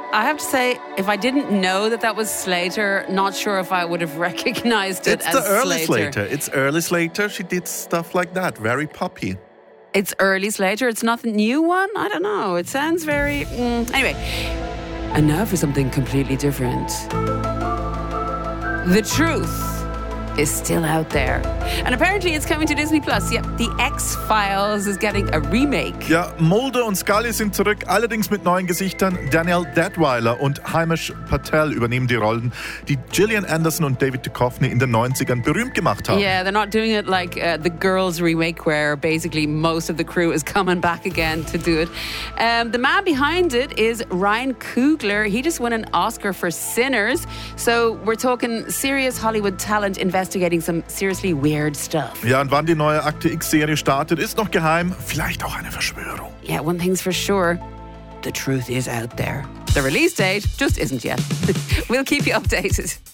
I have to say, if I didn't know that was Slater, not sure if I would have recognized it as It's the early Slater. It's early Slater. She did stuff like that. Very poppy. It's early Slater. It's not the new one. I don't know. It sounds very... Anyway, and now for something completely different. The Truth is still out there. And apparently it's coming to Disney+. Yep, The X-Files is getting a remake. Ja, Mulder und Scully sind zurück, allerdings mit neuen Gesichtern. Danielle Deadwyler und Himesh Patel übernehmen die Rollen, die Gillian Anderson und David Duchovny in den 90ern berühmt gemacht haben. Yeah, they're not doing it like the Girls remake where basically most of the crew is coming back again to do it. The man behind it is Ryan Coogler. He just won an Oscar for Sinners. So we're talking serious Hollywood talent investigating some seriously weird stuff. Ja, und wann die neue Akte X-Serie startet, ist noch geheim. Vielleicht auch eine Verschwörung. Yeah, one thing's for sure. The truth is out there. The release date just isn't yet. We'll keep you updated.